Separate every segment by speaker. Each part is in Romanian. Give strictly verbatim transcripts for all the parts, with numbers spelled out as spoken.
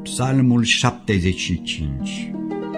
Speaker 1: Psalmul șaptezeci și cinci.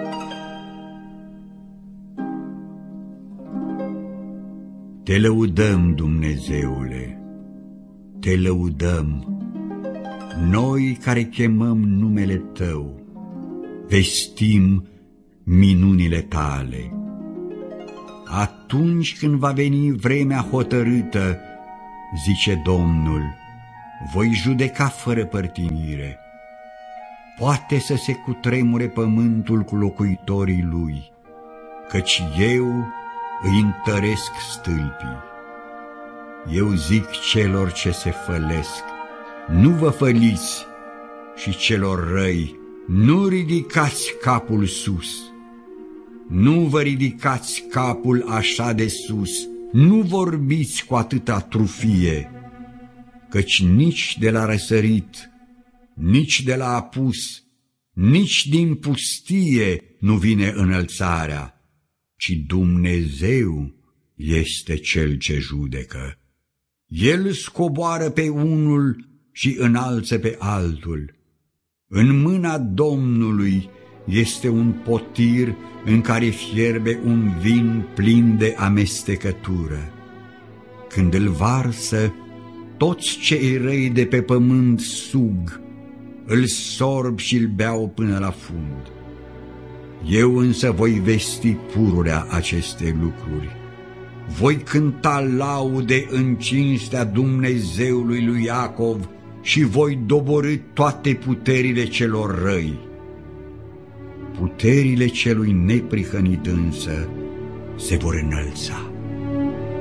Speaker 1: Te lăudăm, Dumnezeule, te lăudăm, noi care chemăm numele Tău, vestim minunile Tale. Atunci când va veni vremea hotărâtă, zice Domnul, voi judeca fără părtinire. Poate să se cutremure pământul cu locuitorii lui, căci eu îi întăresc stâlpii. Eu zic celor ce se fălesc, nu vă făliți, și celor răi, nu ridicați capul sus. Nu vă ridicați capul așa de sus, nu vorbiți cu atâta trufie, căci nici de la răsărit, nici de la apus, nici din pustie nu vine înălțarea, ci Dumnezeu este Cel ce judecă. El scoboară pe unul și înalță pe altul. În mâna Domnului este un potir în care fierbe un vin plin de amestecătură. Când îl varsă, toți cei răi de pe pământ sug, îl sorb și îl beau până la fund. Eu însă voi vesti pururea aceste lucruri. Voi cânta laude în cinstea Dumnezeului lui Iacov și voi doborî toate puterile celor răi. Puterile celui neprihănit însă se vor înălța.